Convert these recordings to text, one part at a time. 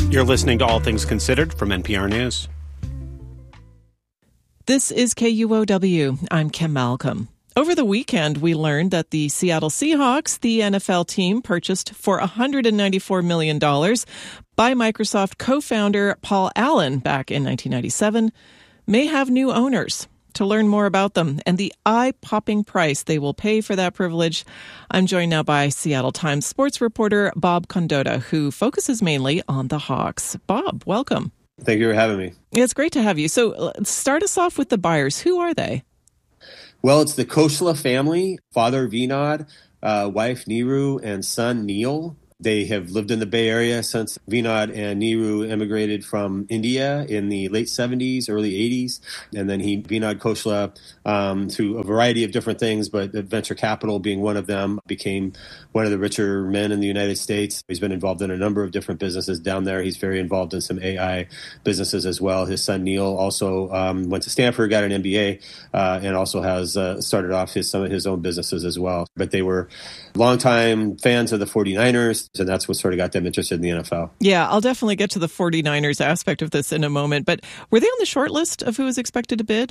You're listening to All Things Considered from NPR News. This is KUOW. I'm Kim Malcolm. Over the weekend, we learned that the Seattle Seahawks, the NFL team purchased for $194 million by Microsoft co-founder Paul Allen back in 1997, may have new owners. To learn more about them and the eye-popping price they will pay for that privilege, I'm joined now by Seattle Times sports reporter Bob Condotta, who focuses mainly on the Hawks. Bob, welcome. Thank you for having me. It's great to have you. So start us off with the buyers. Who are they? Well, it's the Khosla family, father Vinod, wife Niru, and son Neil. They have lived in the Bay Area since Vinod and Niru immigrated from India in the late 70s, early 80s. And then Vinod Khosla, through a variety of different things, but venture capital being one of them, became one of the richer men in the United States. He's been involved in a number of different businesses down there. He's very involved in some AI businesses as well. His son Neil also went to Stanford, got an MBA, and also has started off some of his own businesses as well. But they were longtime fans of the 49ers. And that's what sort of got them interested in the NFL. Yeah, I'll definitely get to the 49ers aspect of this in a moment. But were they on the short list of who was expected to bid?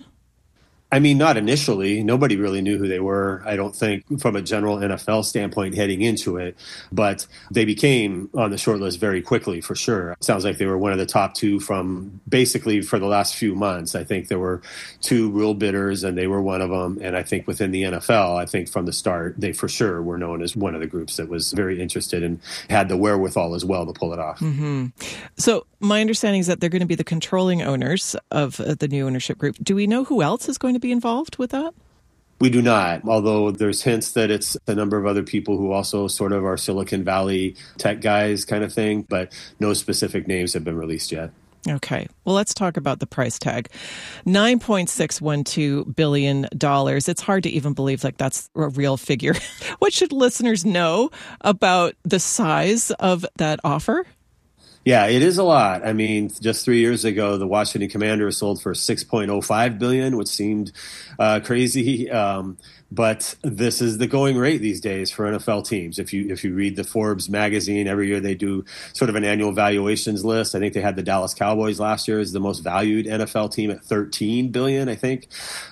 I mean, not initially. Nobody really knew who they were, I don't think, from a general NFL standpoint heading into it. But they became on the short list very quickly, for sure. It sounds like they were one of the top two from basically for the last few months. I think there were two real bidders, and they were one of them. And I think within the NFL, I think from the start, they for sure were known as one of the groups that was very interested and had the wherewithal as well to pull it off. Mm-hmm. So my understanding is that they're going to be the controlling owners of the new ownership group. Do we know who else is going to be involved with that? We do not, although there's hints that it's a number of other people who also sort of are Silicon Valley tech guys kind of thing, but no specific names have been released yet. Okay. Well, let's talk about the price tag. $9.612 billion. It's hard to even believe like that's a real figure. What should listeners know about the size of that offer? Yeah, it is a lot. I mean, just 3 years ago, the Washington Commanders sold for $6.05 billion, which seemed crazy. But this is the going rate these days for NFL teams. If you read the Forbes magazine, every year they do sort of an annual valuations list. I think they had the Dallas Cowboys last year as the most valued NFL team at $13 billion, I think.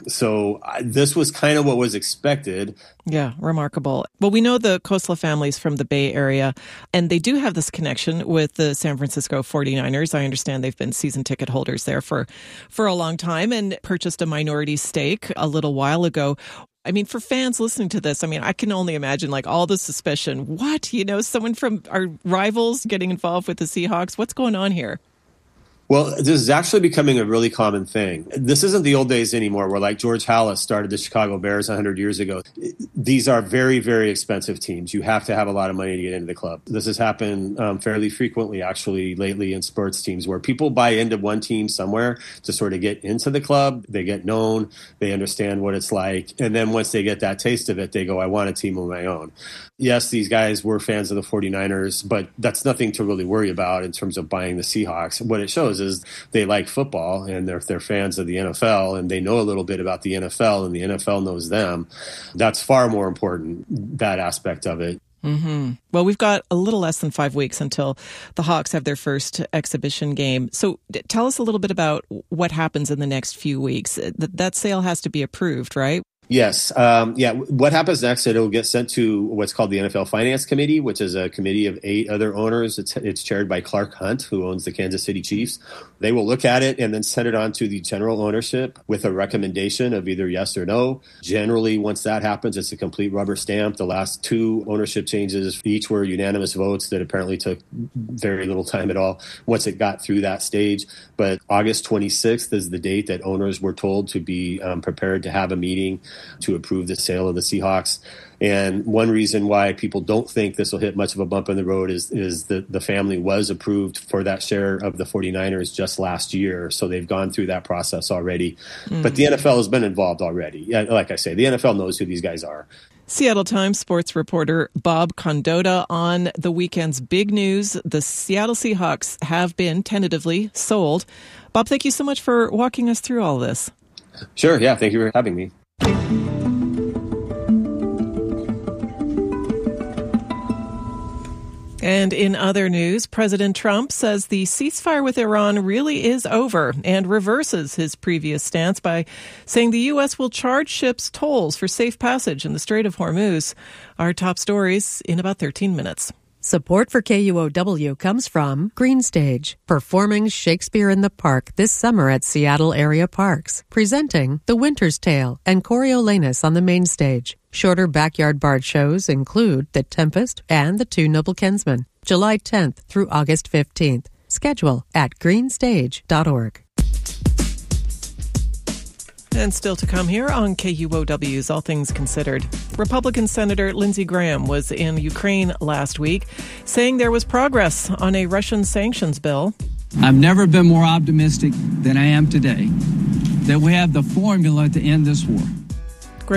So this was kind of what was expected. Yeah, remarkable. Well, we know the Khosla families from the Bay Area, and they do have this connection with the San Francisco 49ers. I understand they've been season ticket holders there for a long time and purchased a minority stake a little while ago. I mean, for fans listening to this, I mean, I can only imagine like all the suspicion. What? Someone from our rivals getting involved with the Seahawks? What's going on here? Well, this is actually becoming a really common thing. This isn't the old days anymore where like George Halas started the Chicago Bears 100 years ago. These are very, very expensive teams. You have to have a lot of money to get into the club. This has happened fairly frequently, actually, lately in sports teams where people buy into one team somewhere to sort of get into the club. They get known. They understand what it's like. And then once they get that taste of it, they go, I want a team of my own. Yes, these guys were fans of the 49ers, but that's nothing to really worry about in terms of buying the Seahawks. What it shows is they like football and they're fans of the NFL and they know a little bit about the NFL and the NFL knows them. That's far more important, that aspect of it. Mm-hmm. Well, we've got a little less than 5 weeks until the Hawks have their first exhibition game. So tell us a little bit about what happens in the next few weeks. That sale has to be approved, right? Yes. What happens next? It'll get sent to what's called the NFL Finance Committee, which is a committee of 8 other owners. It's chaired by Clark Hunt, who owns the Kansas City Chiefs. They will look at it and then send it on to the general ownership with a recommendation of either yes or no. Generally, once that happens, it's a complete rubber stamp. The last 2 ownership changes, each were unanimous votes that apparently took very little time at all once it got through that stage. But August 26th is the date that owners were told to be prepared to have a meeting to approve the sale of the Seahawks. And one reason why people don't think this will hit much of a bump in the road is that the family was approved for that share of the 49ers just last year. So they've gone through that process already. Mm-hmm. But the NFL has been involved already. Like I say, the NFL knows who these guys are. Seattle Times sports reporter Bob Condotta on the weekend's big news. The Seattle Seahawks have been tentatively sold. Bob, thank you so much for walking us through all this. Sure. Yeah. Thank you for having me. And in other news, President Trump says the ceasefire with Iran really is over and reverses his previous stance by saying the U.S. will charge ships tolls for safe passage in the Strait of Hormuz. Our top stories in about 13 minutes. Support for KUOW comes from Green Stage, performing Shakespeare in the Park this summer at Seattle area parks, presenting The Winter's Tale and Coriolanus on the main stage. Shorter backyard bard shows include The Tempest and The Two Noble Kinsmen, July 10th through August 15th. Schedule at greenstage.org. And still to come here on KUOW's All Things Considered. Republican Senator Lindsey Graham was in Ukraine last week, saying there was progress on a Russian sanctions bill. I've never been more optimistic than I am today that we have the formula to end this war.